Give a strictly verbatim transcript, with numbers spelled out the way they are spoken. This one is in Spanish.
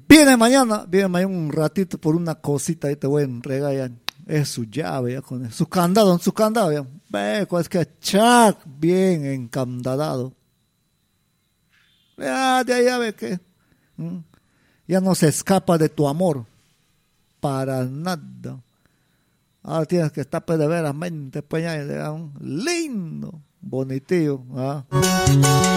Viene mañana, viene mañana un ratito por una cosita y te voy a entregar ya. Es su llave, ya con su candado, su candado, ya. Ve, es que chac, bien encandadado. Ya, de ahí ya ve que ¿Mm? ya no se escapa de tu amor. Para nada. Ahora tienes que estar pues, de veras mente, pues ya, un lindo, bonitillo. ¿Ah?